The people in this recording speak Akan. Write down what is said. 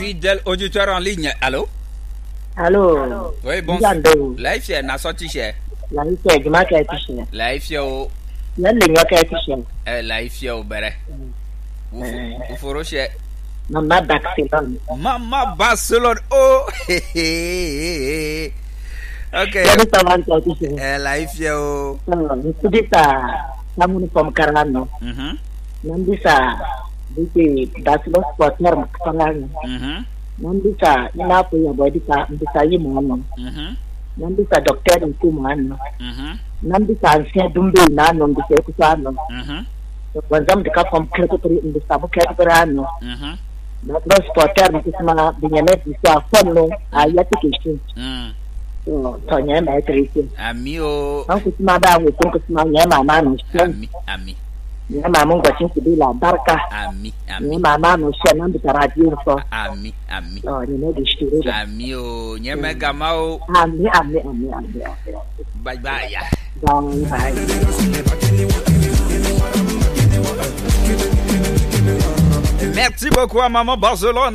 fidèle auditeur en ligne. Allô? Allô? Oui, bon. Life, n'a sorti cher. Life, je m'en vais cher. Life, yo. Life, yo, bere. Vous ferez cher. Mama Barcelone. Mama Barcelone. Oh, ok. Life, yo. Itu bisa kamu pemekaran. Nanti bisa di Barcelona partner kepangan. Nanti bisa apa ya buat bisa mana. Nanti bisa dokter itu mana. Nanti bisa saya dumbe nano bisa ikut sana. Wanzam dekat komputer itu bisa bukan berano. Terus partner itu sama dengan bisa follow ayat itu. Tanya mai terisi. Amio. Aku cuma dah ngusung ke semuanya mama nusian. Ami. Ya mama ngwacin sedih lah barka. Ami. Ya mama nusian nanti radio so. Ami. Oh ini di studio. Amio, nyeme gamau. Ami. Bye ya. Bye. Merci beaucoup à Maman Barcelone.